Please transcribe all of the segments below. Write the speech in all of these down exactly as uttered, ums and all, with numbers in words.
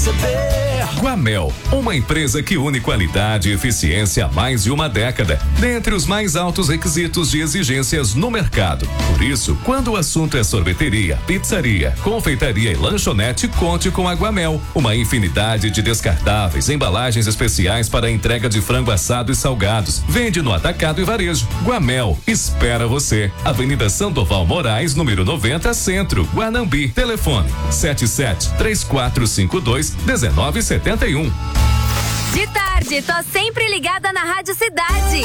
receber. Guamel, uma empresa que une qualidade e eficiência há mais de uma década, dentre os mais altos requisitos de exigências no mercado. Por isso, quando o assunto é sorveteria, pizzaria, confeitaria e lanchonete, conte com a Guamel. Uma infinidade de descartáveis, embalagens especiais para a entrega de frango assado e salgados. Vende no atacado e varejo. Guamel espera você. Avenida Sandoval Moraes, número noventa, Centro, Guanambi. Telefone sete sete três quatro cinco dois um nove sete um. De tarde, tô sempre ligada na Rádio Cidade.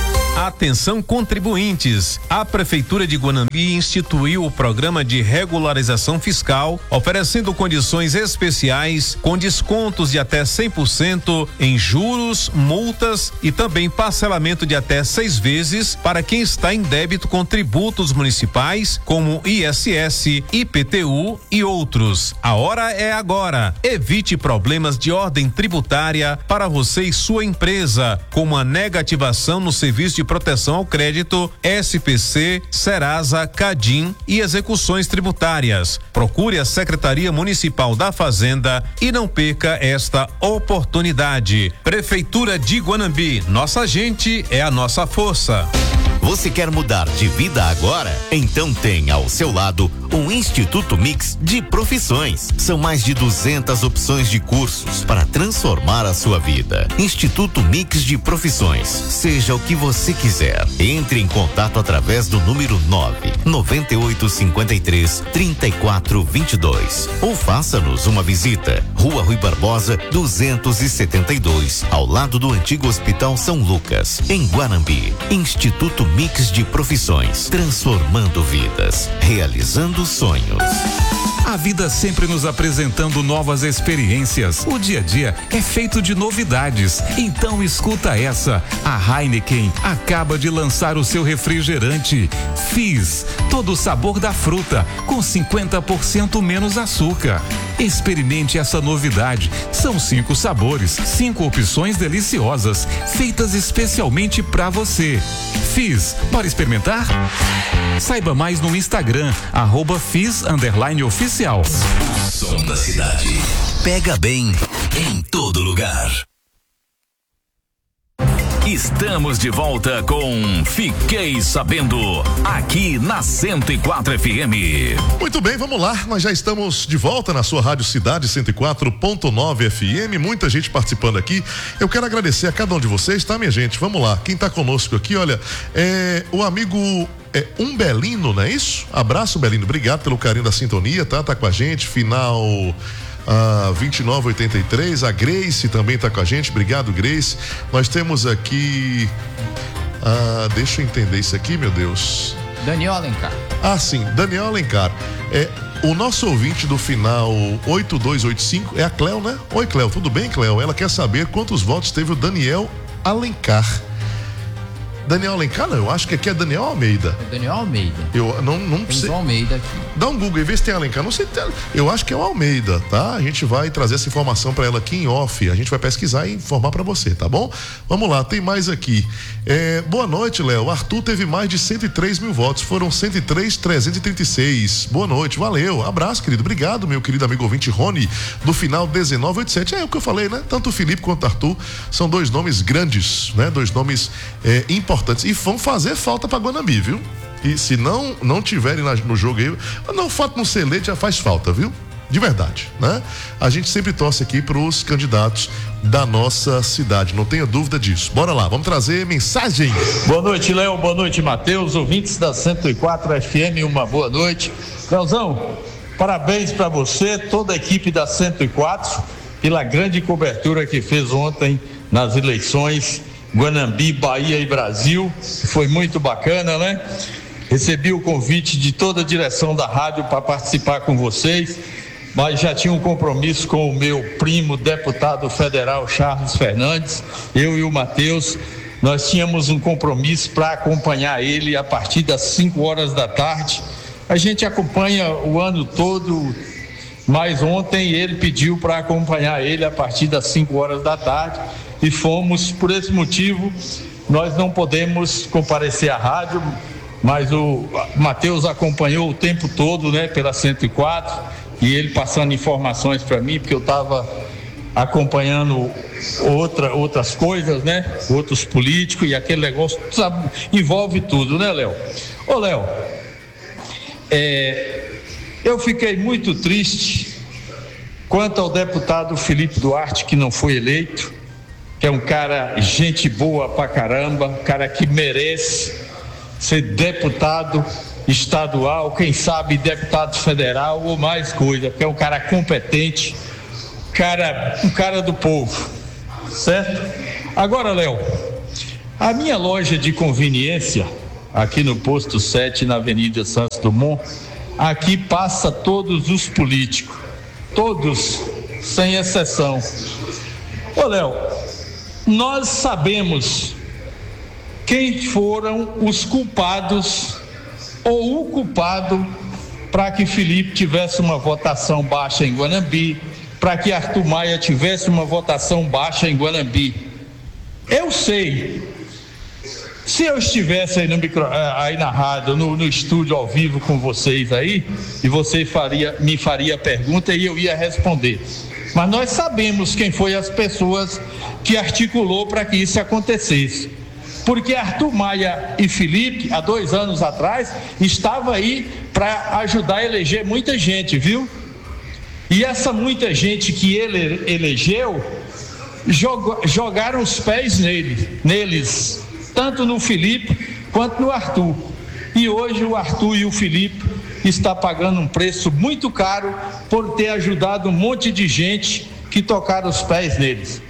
Atenção contribuintes, a Prefeitura de Guanambi instituiu o programa de regularização fiscal, oferecendo condições especiais com descontos de até cem por cento em juros, multas e também parcelamento de até seis vezes para quem está em débito com tributos municipais como I S S, I P T U e outros. A hora é agora. Evite problemas de ordem tributária para você e sua empresa, como a negativação no serviço de proteção ao crédito, S P C, Serasa, Cadim e execuções tributárias. Procure a Secretaria Municipal da Fazenda e não perca esta oportunidade. Prefeitura de Guanambi, nossa gente é a nossa força. Você quer mudar de vida agora? Então tem ao seu lado o Instituto Mix de Profissões. São mais de duzentas opções de cursos para transformar a sua vida. Instituto Mix de Profissões. Seja o que você quiser. Entre em contato através do número nove nove oito cinco três, três quatro dois dois ou faça-nos uma visita. Rua Rui Barbosa, duzentos e setenta e dois, ao lado do antigo Hospital São Lucas, em Guanambi. Instituto Mix de Profissões, transformando vidas, realizando sonhos. A vida sempre nos apresentando novas experiências. O dia a dia é feito de novidades. Então escuta essa. A Heineken acaba de lançar o seu refrigerante Fizz, todo o sabor da fruta, com cinquenta por cento menos açúcar. Experimente essa novidade. São cinco sabores, cinco opções deliciosas, feitas especialmente para você. Fizz, bora experimentar? Saiba mais no Instagram, arroba Fizz underline oficial. Som da cidade. Pega bem em todo lugar. Estamos de volta com Fiquei Sabendo, aqui na cento e quatro F M. Muito bem, vamos lá, nós já estamos de volta na sua Rádio Cidade cento e quatro ponto nove F M, muita gente participando aqui. Eu quero agradecer a cada um de vocês, tá, minha gente? Vamos lá, quem tá conosco aqui, olha, é o amigo é um Belino, não é isso? Abraço, Belino, obrigado pelo carinho da sintonia, tá? Tá com a gente, final Ah, vinte e nove oitenta e três, a Grace também está com a gente, obrigado, Grace. Nós temos aqui, ah, deixa eu entender isso aqui, meu Deus. Daniel Alencar. Ah, sim, Daniel Alencar. É, o nosso ouvinte do final oito dois oito cinco é a Cleo, né? Oi, Cleo, tudo bem, Cleo? Ela quer saber quantos votos teve o Daniel Alencar. Daniel Alencar, não, eu acho que aqui é Daniel Almeida. É Daniel Almeida. Eu não, não tem sei. o Almeida aqui. Dá um Google e vê se tem Alencar. Não sei, eu acho que é o Almeida, tá? A gente vai trazer essa informação para ela aqui em off. A gente vai pesquisar e informar para você, tá bom? Vamos lá, tem mais aqui. É, boa noite, Léo. Arthur teve mais de cento e três mil votos. Foram cento e três mil trezentos e trinta e seis. Boa noite, valeu. Abraço, querido. Obrigado, meu querido amigo ouvinte Rony, do final dezenove oitenta e sete. É o que eu falei, né? Tanto o Felipe quanto o Arthur são dois nomes grandes, né? Dois nomes é, importantes. E vão fazer falta para Guanambi, viu? E se não não tiverem no jogo aí, não, o fato de não ser eleito já faz falta, viu? De verdade, né? A gente sempre torce aqui para os candidatos da nossa cidade, não tenha dúvida disso. Bora lá, vamos trazer mensagem. Boa noite, Léo, boa noite, Matheus, ouvintes da cento e quatro F M, uma boa noite. Leozão, parabéns para você, toda a equipe da cento e quatro, pela grande cobertura que fez ontem nas eleições Guanambi, Bahia e Brasil. Foi muito bacana, né? Recebi o convite de toda a direção da rádio para participar com vocês, mas já tinha um compromisso com o meu primo, deputado federal Charles Fernandes, eu e o Matheus. Nós tínhamos um compromisso para acompanhar ele a partir das cinco horas da tarde. A gente acompanha o ano todo, mas ontem ele pediu para acompanhar ele a partir das cinco horas da tarde e fomos. Por esse motivo, nós não podemos comparecer à rádio, mas o Matheus acompanhou o tempo todo, né, pela cento e quatro, e ele passando informações para mim, porque eu estava acompanhando outra, outras coisas, né? Outros políticos, e aquele negócio, sabe, envolve tudo, né, Léo? Ô, Léo, é, eu fiquei muito triste quanto ao deputado Felipe Duarte, que não foi eleito, que é um cara gente boa pra caramba, cara que merece ser deputado estadual, quem sabe deputado federal ou mais coisa, porque é um cara competente, cara, um cara do povo, certo? Agora, Léo, a minha loja de conveniência, aqui no posto sete, na Avenida Santos Dumont, aqui passa todos os políticos, todos, sem exceção. Ô, Léo, nós sabemos quem foram os culpados ou o culpado para que Felipe tivesse uma votação baixa em Guanambi, para que Arthur Maia tivesse uma votação baixa em Guanambi. Eu sei, se eu estivesse aí, no micro, aí na rádio, no, no estúdio ao vivo com vocês aí, e você faria, me faria a pergunta e eu ia responder. Mas nós sabemos quem foi as pessoas que articulou para que isso acontecesse. Porque Arthur Maia e Felipe, há dois anos atrás, estavam aí para ajudar a eleger muita gente, viu? E essa muita gente que ele elegeu, jogou, jogaram os pés nele, neles, tanto no Felipe quanto no Arthur. E hoje o Arthur e o Felipe estão pagando um preço muito caro por ter ajudado um monte de gente que tocaram os pés neles.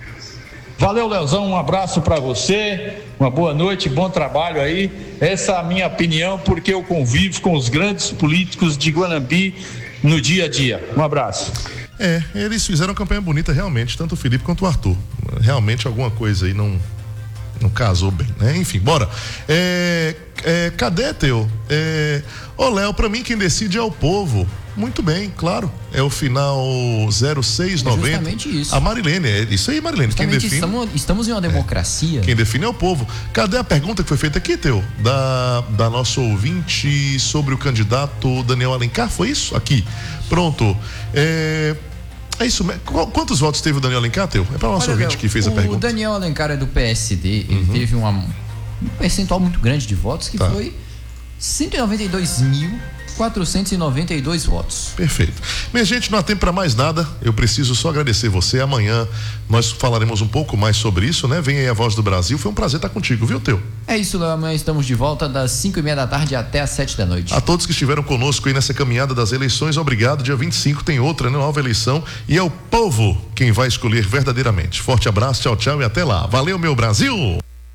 Valeu, Leozão, um abraço para você, uma boa noite, bom trabalho aí. Essa é a minha opinião, porque eu convivo com os grandes políticos de Guanambi no dia a dia. Um abraço. É, eles fizeram uma campanha bonita realmente, tanto o Felipe quanto o Arthur. Realmente alguma coisa aí não, não casou bem, né? Enfim, bora. É, é, cadê, Teu? É, ô, Léo, pra mim quem decide é o povo. Muito bem, claro. É o final zero seis noventa. É justamente isso. A Marilene, é isso aí, Marilene. Quem define, estamos, estamos em uma democracia. É, quem define é o povo. Cadê a pergunta que foi feita aqui, Teu? Da, da nossa ouvinte sobre o candidato Daniel Alencar, foi isso? Aqui. Pronto. É, é isso mesmo. Quantos votos teve o Daniel Alencar, Teu? É para o nosso Olha, ouvinte que fez a pergunta. O Daniel Alencar é do P S D. Ele uhum. teve uma, um percentual muito grande de votos, que tá. foi cento e noventa e dois mil quatrocentos e noventa e dois votos. Perfeito. Minha gente, não há tempo para mais nada. Eu preciso só agradecer você. Amanhã nós falaremos um pouco mais sobre isso, né? Vem aí a Voz do Brasil. Foi um prazer estar contigo, viu, Teu? É isso, Léo. Amanhã estamos de volta das cinco e meia da tarde até às sete da noite. A todos que estiveram conosco aí nessa caminhada das eleições, obrigado. Dia vinte e cinco tem outra, né? Nova eleição, e é o povo quem vai escolher verdadeiramente. Forte abraço, tchau, tchau e até lá. Valeu, meu Brasil!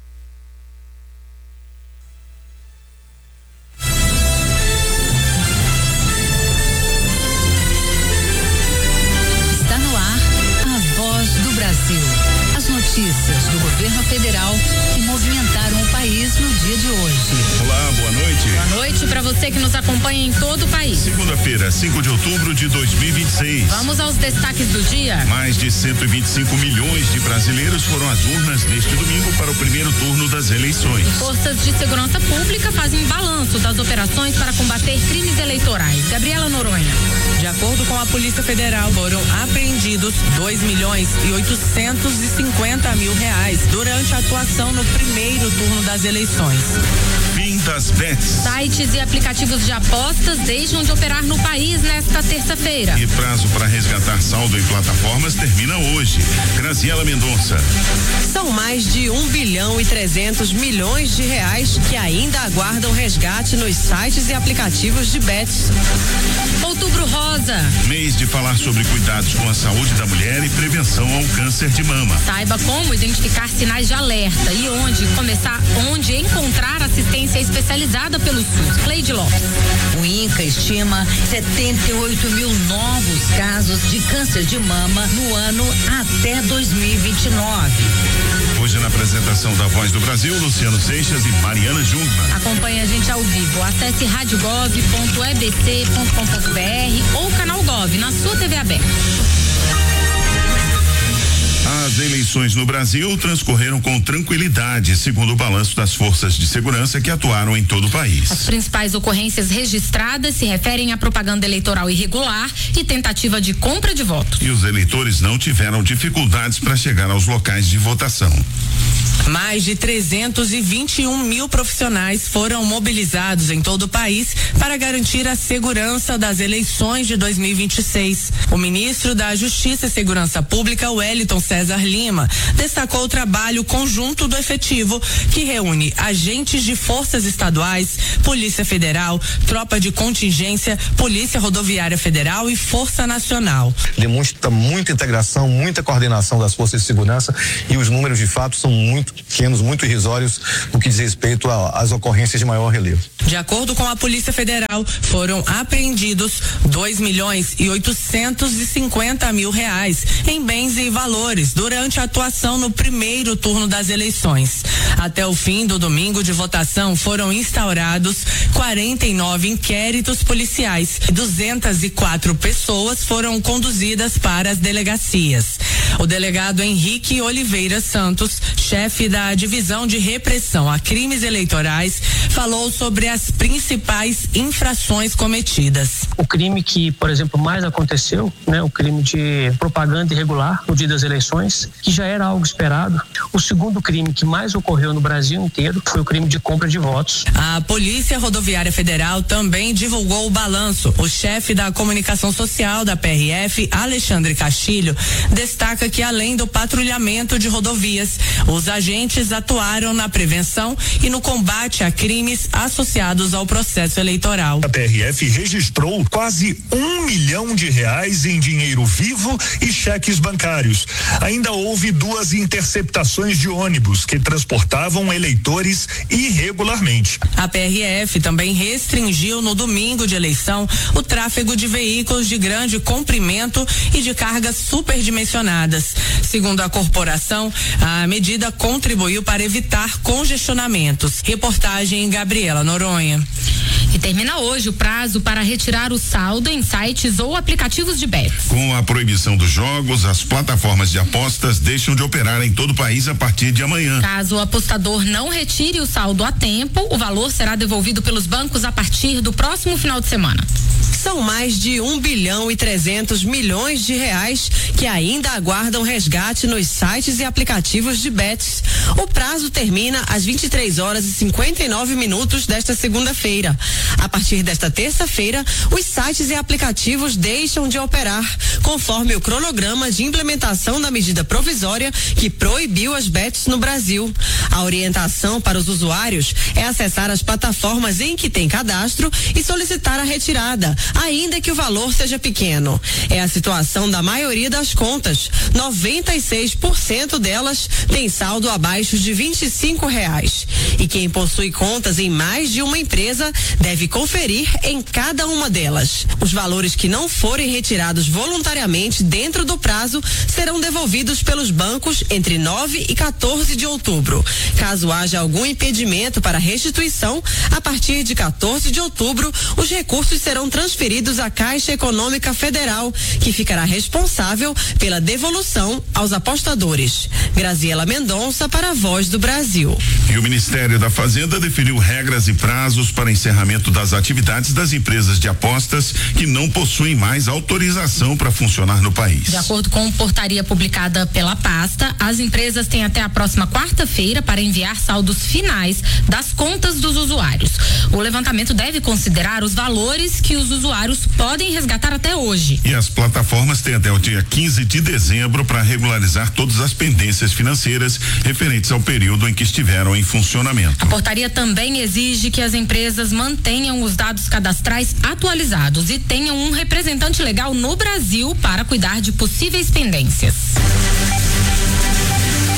Notícias do governo federal que movimentaram o país no dia de hoje. Olá, boa noite. Boa noite para você que nos acompanha em todo o país. Segunda-feira, cinco de outubro de dois mil e vinte e seis. Vamos aos destaques do dia. Mais de cento e vinte e cinco milhões de brasileiros foram às urnas neste domingo para o primeiro turno das eleições. Forças de segurança pública fazem balanço das operações para combater crimes eleitorais. Gabriela Noronha. De acordo com a Polícia Federal, foram apreendidos dois milhões e oitocentos e cinquenta mil reais durante a atuação no primeiro turno das eleições. Fim das bets. Sites e aplicativos de apostas deixam de operar no país nesta terça-feira. E prazo para resgatar saldo em plataformas termina hoje. Graziela Mendonça. São mais de um bilhão e trezentos milhões de reais que ainda aguardam resgate nos sites e aplicativos de bets. Outubro Rosa. Mês de falar sobre cuidados com a saúde da mulher e prevenção ao câncer de mama. Saiba como identificar sinais de alerta e onde começar, onde encontrar assistência especializada pelo SUS. Cleide Lopes. O INCA estima setenta e oito mil novos casos de câncer de mama no ano até dois mil e vinte e nove. Hoje na apresentação da Voz do Brasil, Luciano Seixas e Mariana Jungmann. Acompanhe a gente ao vivo. Acesse rádio gov ponto e b c ponto com ponto b r ou canal Gov na sua T V aberta. As eleições eleições no Brasil transcorreram com tranquilidade, segundo o balanço das forças de segurança que atuaram em todo o país. As principais ocorrências registradas se referem à propaganda eleitoral irregular e tentativa de compra de votos. E os eleitores não tiveram dificuldades para chegar aos locais de votação. Mais de trezentos e vinte e um mil profissionais foram mobilizados em todo o país para garantir a segurança das eleições de dois mil e vinte e seis. O ministro da Justiça e Segurança Pública, Wellington César Lima, destacou o trabalho conjunto do efetivo, que reúne agentes de forças estaduais, Polícia Federal, Tropa de Contingência, Polícia Rodoviária Federal e Força Nacional. Demonstra muita integração, muita coordenação das forças de segurança e os números de fato são muito pequenos, muito irrisórios no que diz respeito às ocorrências de maior relevo. De acordo com a Polícia Federal, foram apreendidos dois milhões e oitocentos e cinquenta mil reais em bens e valores durante a atuação no primeiro turno das eleições. Até o fim do domingo de votação foram instaurados quarenta e nove inquéritos policiais e duzentas e quatro pessoas foram conduzidas para as delegacias. O delegado Henrique Oliveira Santos, chefe da Divisão de Repressão a Crimes Eleitorais, falou sobre as principais infrações cometidas. O crime que, por exemplo, mais aconteceu, né, o crime de propaganda irregular no dia das eleições, que já era algo esperado. O segundo crime que mais ocorreu no Brasil inteiro foi o crime de compra de votos. A Polícia Rodoviária Federal também divulgou o balanço. O chefe da comunicação social da P R F, Alexandre Castilho, destaca que além do patrulhamento de rodovias, os agentes atuaram na prevenção e no combate a crimes associados ao processo eleitoral. A P R F registrou quase um milhão de reais em dinheiro vivo e cheques bancários. Ainda houve duas interceptações de ônibus que transportavam eleitores irregularmente. A P R F também restringiu no domingo de eleição o tráfego de veículos de grande comprimento e de cargas superdimensionadas. Segundo a corporação, a medida contribuiu para evitar congestionamentos. Reportagem Gabriela Noronha. E termina hoje o prazo para retirar o saldo em sites ou aplicativos de bets. Com a proibição dos jogos, as plataformas de apostas deixam de operar em todo o país a partir de amanhã. Caso o apostador não retire o saldo a tempo, o valor será devolvido pelos bancos a partir do próximo final de semana. São mais de um bilhão e trezentos milhões de reais que ainda aguardam resgate nos sites e aplicativos de bets. O prazo termina às vinte e três horas e cinquenta e nove minutos desta segunda-feira. A partir desta terça-feira, os sites e aplicativos deixam de operar, conforme o cronograma de implementação da medida provisória que proibiu as bets no Brasil. A orientação para os usuários é acessar as plataformas em que tem cadastro e solicitar a retirada, ainda que o valor seja pequeno. É a situação da maioria das contas. noventa e seis por cento delas tem saldo abaixo de vinte e cinco reais. E quem possui contas em mais de uma empresa deve conferir em cada uma delas. Os valores que não forem retirados voluntariamente dentro do prazo serão devolvidos pelos bancos entre nove e quatorze de outubro. Caso haja algum impedimento para restituição, a partir de quatorze de outubro, os recursos serão transferidos à Caixa Econômica Federal, que ficará responsável pela devolução aos apostadores. Graziela Mendonça para a Voz do Brasil. E o Ministério da Fazenda definiu regras e prazos para encerramento das atividades das empresas de apostas que não possuem mais autorização para funcionar no país. De acordo com portaria publicada pela pasta, as empresas têm até a próxima quarta-feira para enviar saldos finais das contas dos usuários. O levantamento deve considerar os valores que os usuários podem resgatar até hoje. E as plataformas têm até o dia quinze de dezembro para regularizar todas as pendências financeiras referentes ao período em que estiveram em funcionamento. A portaria também exige que as empresas mantenham os dados cadastrais atualizados e tenham um representante legal no Brasil para cuidar de possíveis pendências.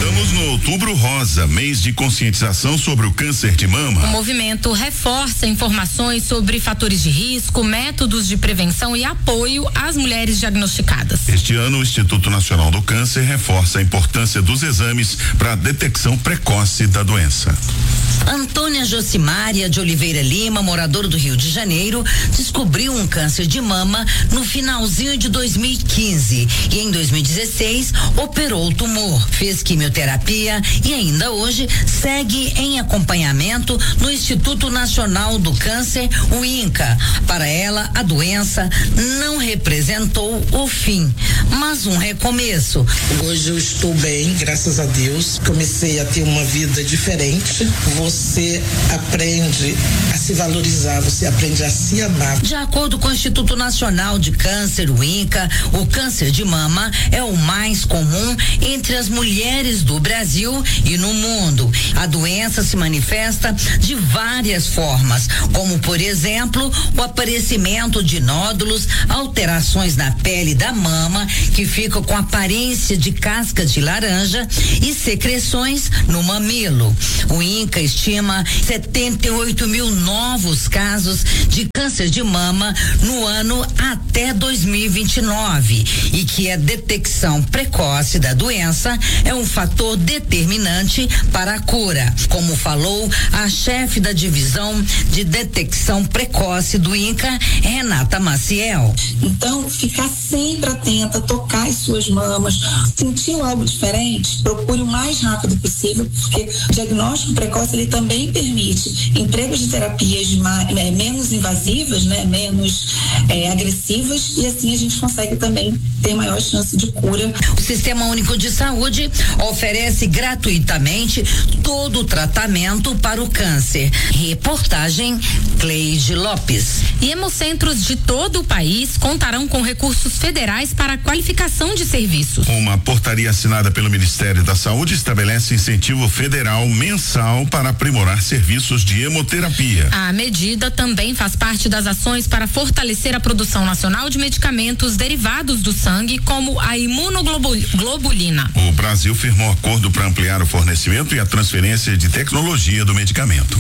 Estamos no Outubro Rosa, mês de conscientização sobre o câncer de mama. O movimento reforça informações sobre fatores de risco, métodos de prevenção e apoio às mulheres diagnosticadas. Este ano, o Instituto Nacional do Câncer reforça a importância dos exames para a detecção precoce da doença. Antônia Josimária de Oliveira Lima, moradora do Rio de Janeiro, descobriu um câncer de mama no finalzinho de dois mil e quinze e em dois mil e dezesseis operou o tumor, fez quimioterapia e ainda hoje segue em acompanhamento no Instituto Nacional do Câncer, o INCA. Para ela, a doença não representou o fim, mas um recomeço. Hoje eu estou bem, graças a Deus. Comecei a ter uma vida diferente. Você aprende a se valorizar, você aprende a se amar. De acordo com o Instituto Nacional de Câncer, o INCA, o câncer de mama é o mais comum entre as mulheres do Brasil e no mundo. A doença se manifesta de várias formas, como por exemplo, o aparecimento de nódulos, alterações na pele da mama, que fica com aparência de casca de laranja, e secreções no mamilo. O INCA estima setenta e oito mil novos casos de câncer de mama no ano até dois mil e vinte e nove e que a detecção precoce da doença é um fator determinante para a cura, como falou a chefe da divisão de detecção precoce do INCA, Renata Maciel. Então, ficar sempre atenta, tocar as suas mamas, sentiu algo diferente, procure o mais rápido possível, porque o diagnóstico precoce ele também permite empregos de terapias mais, é, menos invasivas, né, menos é, agressivas, e assim a gente consegue também ter maior chance de cura. O Sistema Único de Saúde oferece gratuitamente todo o tratamento para o câncer. Reportagem Cleide Lopes. E hemocentros de todo o país contarão com recursos federais para a qualificação de serviços. Uma portaria assinada pelo Ministério da Saúde estabelece incentivo federal mensal para aprimorar serviços de hemoterapia. A medida também faz parte das ações para fortalecer a produção nacional de medicamentos derivados do sangue, como a imunoglobulina. O Brasil firmou acordo para ampliar o fornecimento e a transferência de tecnologia do medicamento.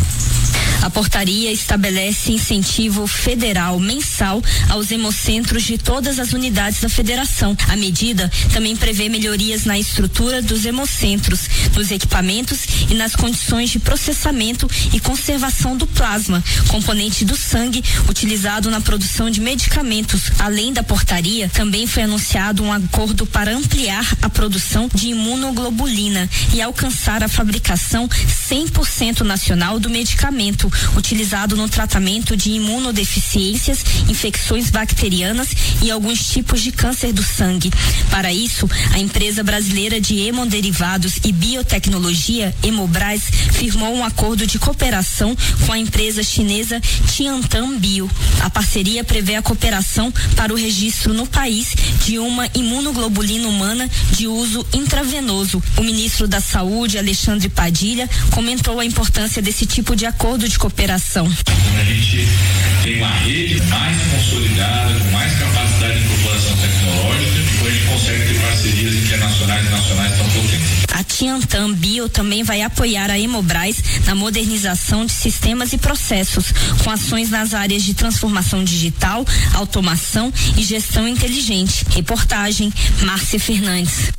A portaria estabelece incentivo federal mensal aos hemocentros de todas as unidades da federação. A medida também prevê melhorias na estrutura dos hemocentros, nos equipamentos e nas condições de processamento e conservação do plasma, componente do sangue utilizado na produção de medicamentos. Além da portaria, também foi anunciado um acordo para ampliar a produção de imunoglobulina e alcançar a fabricação cem por cento nacional do medicamento, utilizado no tratamento de imunodeficiências, infecções bacterianas e alguns tipos de câncer do sangue. Para isso, a empresa brasileira de hemoderivados e biotecnologia, Hemobras, firmou um acordo de cooperação com a empresa chinesa Tiantan Bio. A parceria prevê a cooperação para o registro no país de uma imunoglobulina humana de uso intravenoso. O ministro da Saúde, Alexandre Padilha, comentou a importância desse tipo de acordo de cooperação. A gente tem uma rede mais consolidada, com mais capacidade de incorporação tecnológica, e a gente consegue ter parcerias internacionais e nacionais tão potentes. A Tiantan Bio também vai apoiar a Hemobras na modernização de sistemas e processos, com ações nas áreas de transformação digital, automação e gestão inteligente. Reportagem Márcia Fernandes.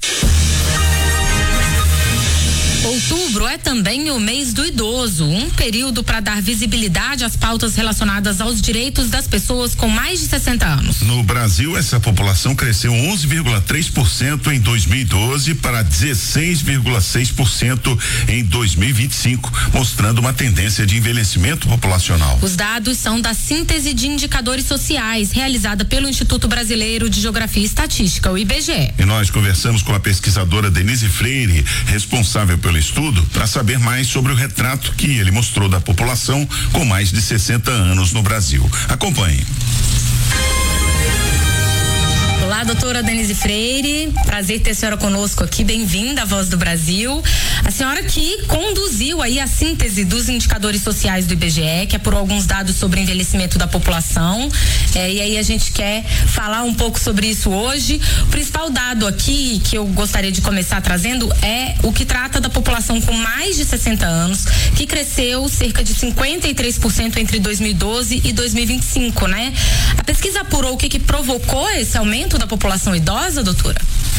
Outubro é também o mês do idoso, um período para dar visibilidade às pautas relacionadas aos direitos das pessoas com mais de sessenta anos. No Brasil, essa população cresceu onze vírgula três por cento em dois mil e doze para dezesseis vírgula seis por cento em dois mil e vinte e cinco, mostrando uma tendência de envelhecimento populacional. Os dados são da síntese de indicadores sociais realizada pelo Instituto Brasileiro de Geografia e Estatística, o I B G E. E nós conversamos com a pesquisadora Denise Freire, responsável pelo estudo, para saber mais sobre o retrato que ele mostrou da população com mais de sessenta anos no Brasil. Acompanhe. Olá, doutora Denise Freire, prazer ter a senhora conosco aqui, bem-vinda à Voz do Brasil. A senhora que conduziu aí a síntese dos indicadores sociais do I B G E, que apurou alguns dados sobre o envelhecimento da população, é, e aí a gente quer falar um pouco sobre isso hoje. O principal dado aqui que eu gostaria de começar trazendo é o que trata da população com mais de sessenta anos, que cresceu cerca de cinquenta e três por cento entre dois mil e doze e dois mil e vinte e cinco, né? A pesquisa apurou o que que provocou esse aumento da população idosa, doutora?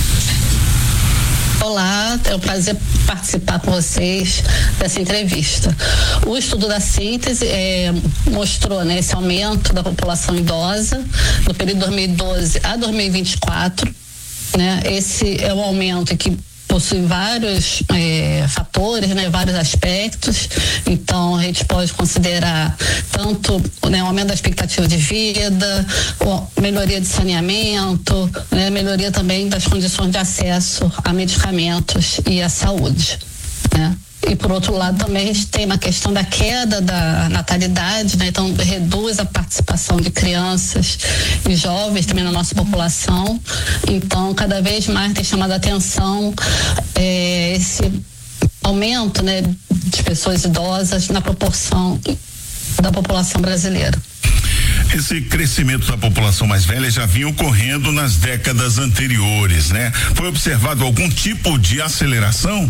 Olá, é um prazer participar com vocês dessa entrevista. O estudo da síntese é, mostrou, né, esse aumento da população idosa no período dois mil e doze a dois mil e vinte e quatro, né? Esse é um aumento que possui vários é, fatores, né, vários aspectos. Então a gente pode considerar tanto, né, o aumento da expectativa de vida, melhoria de saneamento, né, melhoria também das condições de acesso a medicamentos e à saúde, né? E por outro lado também a gente tem uma questão da queda da natalidade, né? Então reduz a participação de crianças e jovens também na nossa população. Então cada vez mais tem chamado a atenção é, esse aumento, né, de pessoas idosas na proporção da população brasileira. Esse crescimento da população mais velha já vinha ocorrendo nas décadas anteriores, né? Foi observado algum tipo de aceleração?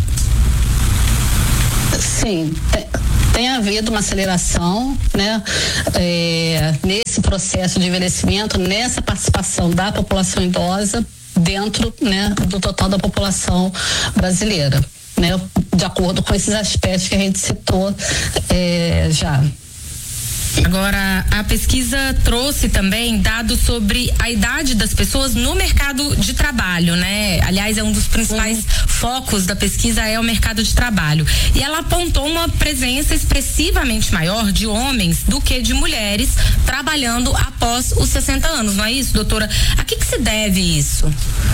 Sim, tem, tem havido uma aceleração, né, é, nesse processo de envelhecimento, nessa participação da população idosa dentro, né, do total da população brasileira, né, de acordo com esses aspectos que a gente citou é, já. Agora, a pesquisa trouxe também dados sobre a idade das pessoas no mercado de trabalho, né? Aliás, é um dos principais uhum. focos da pesquisa é o mercado de trabalho. E ela apontou uma presença expressivamente maior de homens do que de mulheres trabalhando após os sessenta anos, não é isso, doutora? A que que se deve isso?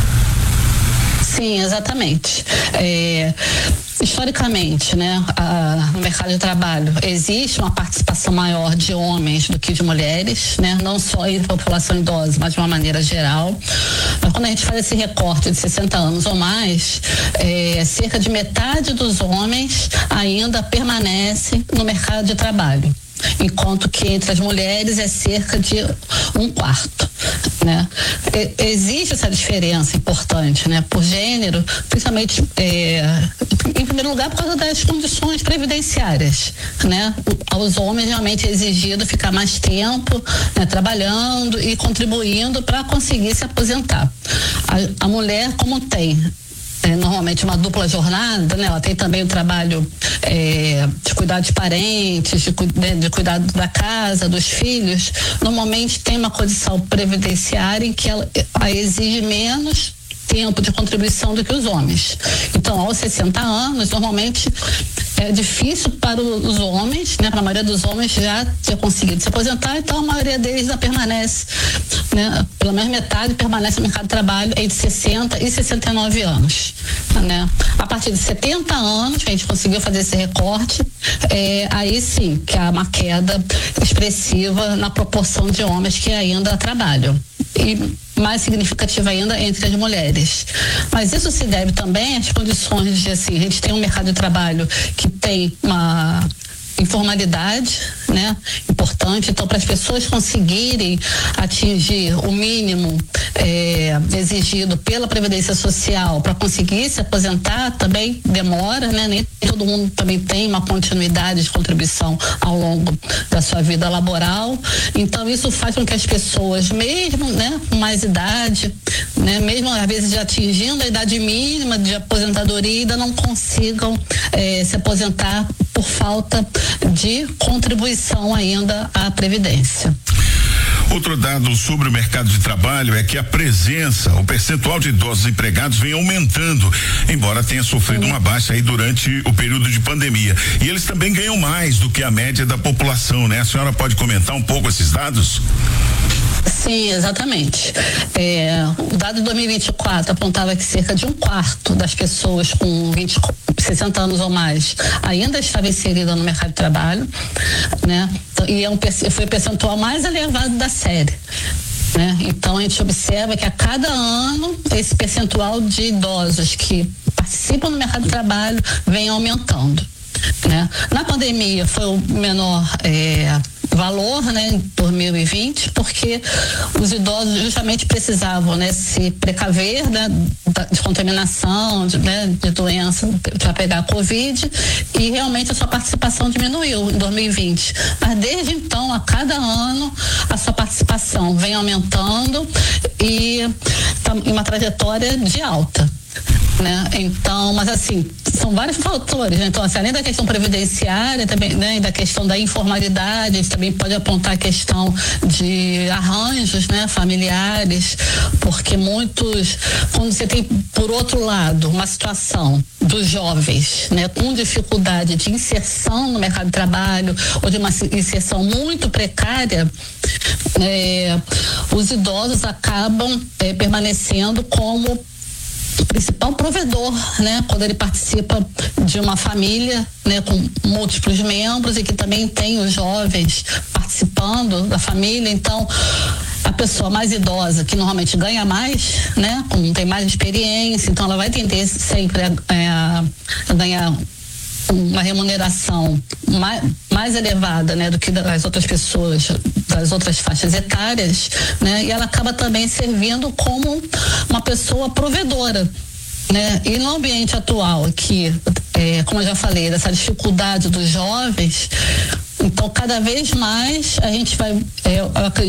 Sim, exatamente. É, historicamente, né, a, no mercado de trabalho existe uma participação maior de homens do que de mulheres, né, não só entre a população idosa, mas de uma maneira geral. Mas quando a gente faz esse recorte de sessenta anos ou mais, é, cerca de metade dos homens ainda permanecem no mercado de trabalho, enquanto que entre as mulheres é cerca de um quarto, né? E, existe essa diferença importante, né? Por gênero, principalmente é, em primeiro lugar por causa das condições previdenciárias, né? Aos homens realmente é exigido ficar mais tempo, né, trabalhando e contribuindo para conseguir se aposentar. A, a mulher, como tem É, normalmente uma dupla jornada, né? Ela tem também o trabalho é, de cuidar de parentes, de, de, de cuidar da casa, dos filhos. Normalmente tem uma condição previdenciária em que ela, ela exige menos tempo de contribuição do que os homens. Então, aos sessenta anos, normalmente é difícil para os homens, né, para a maioria dos homens já ter conseguido se aposentar, então a maioria deles já permanece, né, pelo menos metade permanece no mercado de trabalho entre sessenta e sessenta e nove anos, né? A partir de setenta anos, a gente conseguiu fazer esse recorte, é, aí sim, que há uma queda expressiva na proporção de homens que ainda trabalham. E mais significativa ainda entre as mulheres. Mas isso se deve também às condições de, assim, a gente tem um mercado de trabalho que tem uma informalidade, né, importante. Então, para as pessoas conseguirem atingir o mínimo é, exigido pela Previdência Social para conseguir se aposentar também demora, né? Nem todo mundo também tem uma continuidade de contribuição ao longo da sua vida laboral. Então, isso faz com que as pessoas, mesmo, né, com mais idade, né, mesmo às vezes já atingindo a idade mínima de aposentadoria, ainda não consigam é, se aposentar por falta de contribuição ainda à Previdência. Outro dado sobre o mercado de trabalho é que a presença, o percentual de idosos empregados vem aumentando, embora tenha sofrido uma baixa aí durante o período de pandemia. E eles também ganham mais do que a média da população, né? A senhora pode comentar um pouco esses dados? Sim, exatamente. É, o dado de dois mil e vinte e quatro apontava que cerca de um quarto das pessoas com vinte, sessenta anos ou mais ainda estava inserida no mercado de trabalho, né? E é um, foi o percentual mais elevado da série. né? Então a gente observa que a cada ano esse percentual de idosos que participam do mercado de trabalho vem aumentando, né? Na pandemia foi o menor é, valor, né, em dois mil e vinte, porque os idosos justamente precisavam, né, se precaver, né, de contaminação, de, né, de doença para pegar a Covid, e realmente a sua participação diminuiu em dois mil e vinte. Mas desde então, a cada ano, a sua participação vem aumentando e está em uma trajetória de alta. Né? Então, mas assim, são vários fatores, né? Então, assim, além da questão previdenciária também, né, e da questão da informalidade, a gente também pode apontar a questão de arranjos, né, familiares, porque muitos, quando você tem, por outro lado, uma situação dos jovens, né, com dificuldade de inserção no mercado de trabalho ou de uma inserção muito precária, é, os idosos acabam é, permanecendo como o principal provedor, né, quando ele participa de uma família, né, com múltiplos membros e que também tem os jovens participando da família. Então, a pessoa mais idosa, que normalmente ganha mais, né, com, tem mais experiência, então ela vai tender sempre a, a, a ganhar uma remuneração mais, mais elevada, né, do que das outras pessoas, das outras faixas etárias, né, e ela acaba também servindo como uma pessoa provedora, né, e no ambiente atual que, é, como eu já falei, dessa dificuldade dos jovens, então cada vez mais a gente vai, é, eu acredito